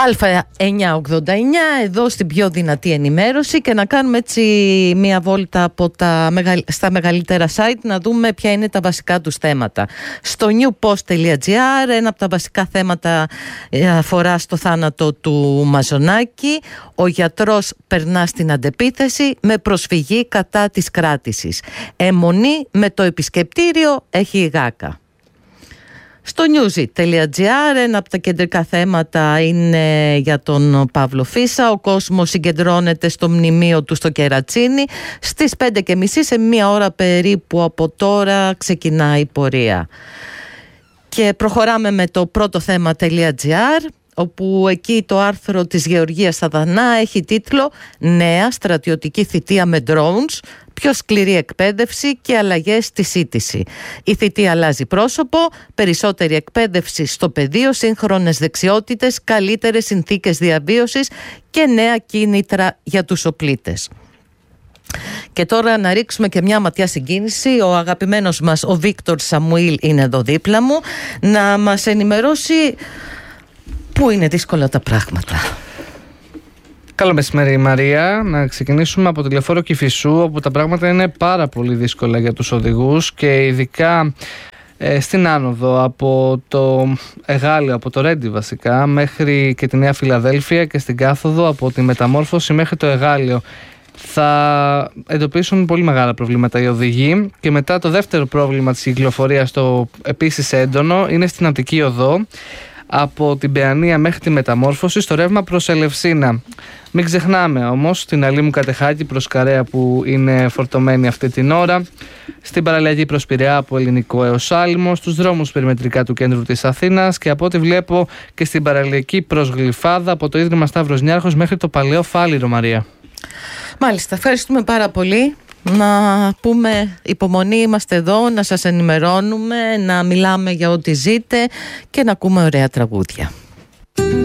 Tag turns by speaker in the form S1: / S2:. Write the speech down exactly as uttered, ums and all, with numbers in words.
S1: Α εννιακόσια ογδόντα εννιά, εδώ στην πιο δυνατή ενημέρωση, και να κάνουμε έτσι μία βόλτα από τα, στα μεγαλύτερα site, να δούμε ποια είναι τα βασικά τους θέματα. Στο newpost.gr ένα από τα βασικά θέματα αφορά στο θάνατο του Μαζονάκη. Ο γιατρός περνά στην αντεπίθεση με προσφυγή κατά της κράτησης. Αιμονή με το επισκεπτήριο έχει γάκα. Στο newsit.gr ένα από τα κεντρικά θέματα είναι για τον Παύλο Φίσα. Ο κόσμος συγκεντρώνεται στο μνημείο του στο Κερατσίνι. Στις πέντε και μισή, σε μία ώρα περίπου από τώρα, ξεκινάει η πορεία. Και προχωράμε με το πρώτο θέμα.gr, όπου εκεί το άρθρο της Γεωργίας Σαδανά έχει τίτλο «Νέα στρατιωτική θητεία με drones, πιο σκληρή εκπαίδευση και αλλαγές στη σύντηση». Η θητεία αλλάζει πρόσωπο, περισσότερη εκπαίδευση στο πεδίο, σύγχρονες δεξιότητες, καλύτερες συνθήκες διαβίωσης και νέα κίνητρα για τους οπλίτες. Και τώρα να ρίξουμε και μια ματιά στην κίνηση. Ο αγαπημένος μας ο Βίκτορ Σαμουήλ είναι εδώ δίπλα μου να μας ενημερώσει πού είναι δύσκολα τα πράγματα.
S2: Καλό μεσημέρι, Μαρία. Να ξεκινήσουμε από τη Λεωφόρο Κηφισού, όπου τα πράγματα είναι πάρα πολύ δύσκολα για τους οδηγούς και ειδικά ε, στην άνοδο από το Εγάλεο, από το Ρέντι βασικά, μέχρι και τη Νέα Φιλαδέλφια, και στην κάθοδο από τη Μεταμόρφωση μέχρι το Εγάλεο. Θα εντοπίσουν πολύ μεγάλα προβλήματα οι οδηγοί. Και μετά το δεύτερο πρόβλημα της κυκλοφορίας, το επίσης έντονο, είναι στην Αττική Οδό, από την Παιανία μέχρι τη Μεταμόρφωση, στο ρεύμα προς Ελευσίνα. Μην ξεχνάμε όμως την Αλήμου Κατεχάκη προς Καρέα, που είναι φορτωμένη αυτή την ώρα, στην παραλιακή προς Πειραιά από Ελληνικό έως Άλυμο, στους δρόμους περιμετρικά του κέντρου της Αθήνας και από ό,τι βλέπω και στην παραλιακή προς Γλυφάδα, από το Ίδρυμα Σταύρος Νιάρχος μέχρι το Παλαιό Φάληρο, Μαρία.
S1: Μάλιστα, ευχαριστούμε πάρα πολύ. Να πούμε υπομονή, είμαστε εδώ να σας ενημερώνουμε, να μιλάμε για ό,τι ζείτε και να ακούμε ωραία τραγούδια.